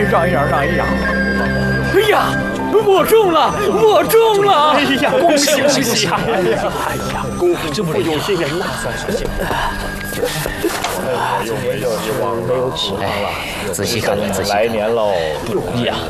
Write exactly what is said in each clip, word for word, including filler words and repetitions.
让一让，让一让。哎呀，我中了，我中了！哎呀，恭喜恭喜！哎呀，哎呀，功夫真不有些人呐。 又没有希望了，没有期望了。 仔细看看，仔细看。 来年喽！ 哎呀，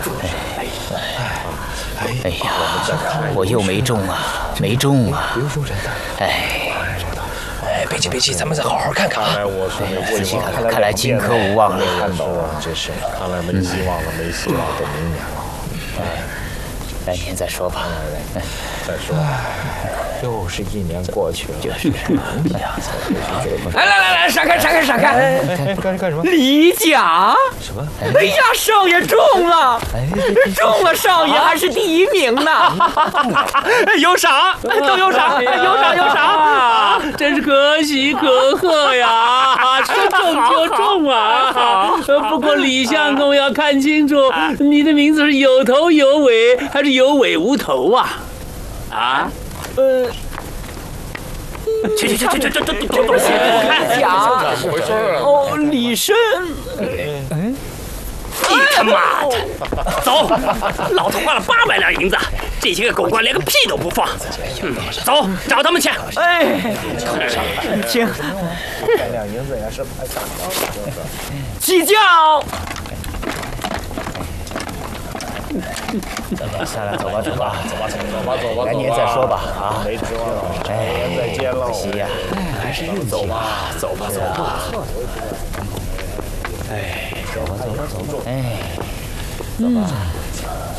哎呀，我又没中啊，没中啊！哎， 哎，别急别急，咱们再好好看看啊。 仔细看看，看来金科无望了。 看到了，这是看来没希望了，没希望，等明年了。 哎，来年再说吧。 再说。又是一年过去了， 就是。哎呀， 来来来来，闪开闪开闪开！ 干干什么？ 李甲？ 什么？ 哎呀，少爷中了！中了，少爷还是第一名呢！有赏，都有赏，有赏有赏！ 真是可喜可贺呀！说中就中啊！不过李相公要看清楚，你的名字是有头有尾还是有尾无头啊？啊？呃， 去去去去去去去！这东西看奖， 怎么回事啊？ 哦，李生。 嗯，你他妈的！走，老头花了八百两银子，这些个狗官连个屁都不放。嗯，走，找他们去。 哎，请。 百两银子也是拍大刀的。 起轿。 下来，走吧，走吧，走吧，走吧， 走吧，走吧， 来年再说吧。啊， 没指望了， 哎， 再见喽。 可惜呀，还是运气吧。 走吧，走吧。 哎，走吧，走吧，走吧。哎，走吧。